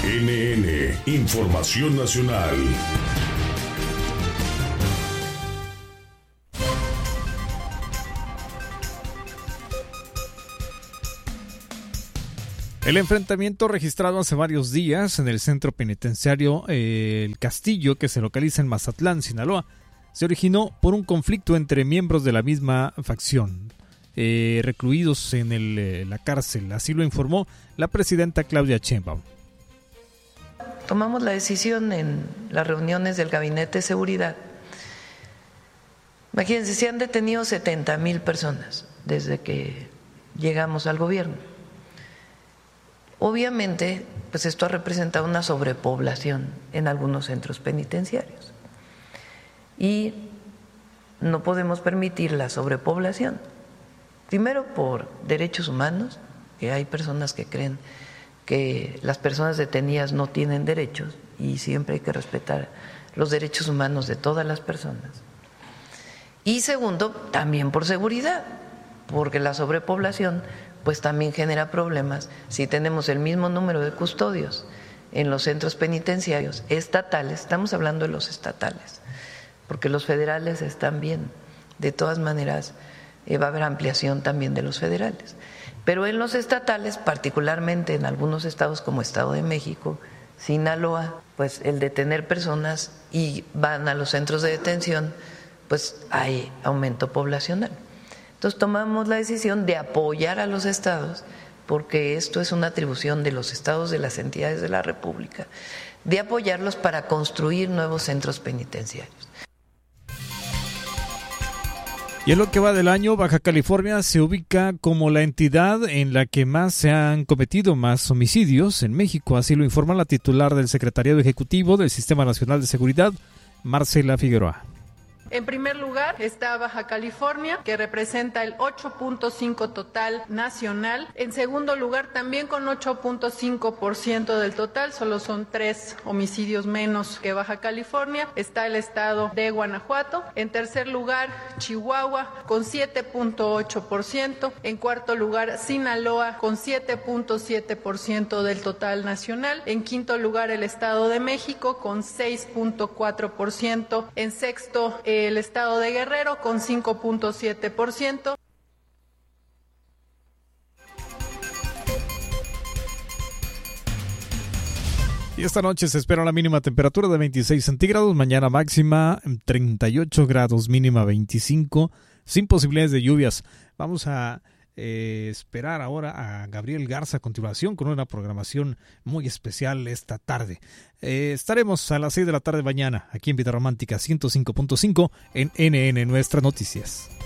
NN, Información Nacional. El enfrentamiento registrado hace varios días en el centro penitenciario El Castillo, que se localiza en Mazatlán, Sinaloa, se originó por un conflicto entre miembros de la misma facción, recluidos en la cárcel. Así lo informó la presidenta Claudia Sheinbaum. Tomamos la decisión en las reuniones del Gabinete de Seguridad. Imagínense, se han detenido 70,000 personas desde que llegamos al gobierno. Obviamente, pues esto ha representado una sobrepoblación en algunos centros penitenciarios y no podemos permitir la sobrepoblación. Primero, por derechos humanos, que hay personas que creen que las personas detenidas no tienen derechos y siempre hay que respetar los derechos humanos de todas las personas. Y segundo, también por seguridad, porque la sobrepoblación pues también genera problemas si tenemos el mismo número de custodios en los centros penitenciarios estatales. Estamos hablando de los estatales, porque los federales están bien. De todas maneras, va a haber ampliación también de los federales. Pero en los estatales, particularmente en algunos estados como Estado de México, Sinaloa, pues el detener personas y van a los centros de detención, pues hay aumento poblacional. Entonces tomamos la decisión de apoyar a los estados, porque esto es una atribución de los estados, de las entidades de la República, de apoyarlos para construir nuevos centros penitenciarios. Y en lo que va del año, Baja California se ubica como la entidad en la que más se han cometido más homicidios en México. Así lo informa la titular del Secretariado Ejecutivo del Sistema Nacional de Seguridad, Marcela Figueroa. En primer lugar está Baja California, que representa el 8.5% total nacional. En segundo lugar, también con 8.5% del total, solo son 3 homicidios menos que Baja California, está el estado de Guanajuato. En tercer lugar, Chihuahua, con 7.8%. En cuarto lugar, Sinaloa, con 7.7% del total nacional. En quinto lugar, el Estado de México, con 6.4%. En sexto, el estado de Guerrero con 5.7%. Y esta noche se espera la mínima temperatura de 26 centígrados, mañana máxima 38 grados, mínima 25, sin posibilidades de lluvias. Vamos a esperar ahora a Gabriel Garza a continuación con una programación muy especial esta tarde. Estaremos a las 6 de la tarde mañana aquí en Vida Romántica 105.5 en NN Nuestras Noticias.